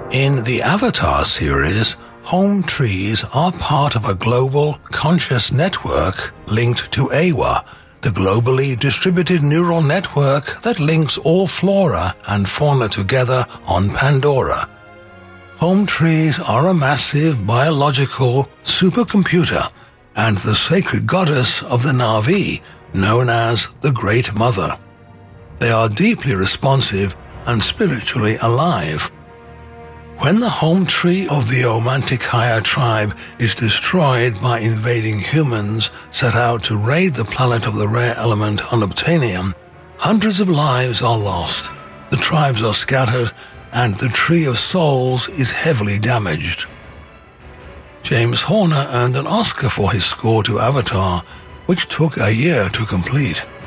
In the Avatar series, home trees are part of a global conscious network linked to AWA, the globally distributed neural network that links all flora and fauna together on Pandora. Home trees are a massive biological supercomputer and the sacred goddess of the Na'vi, known as the Great Mother. They are deeply responsive and spiritually alive. When the home tree of the Omantiqueya tribe is destroyed by invading humans set out to raid the planet of the rare element unobtainium, hundreds of lives are lost, the tribes are scattered, and the Tree of Souls is heavily damaged. James Horner earned an Oscar for his score to Avatar, which took a year to complete.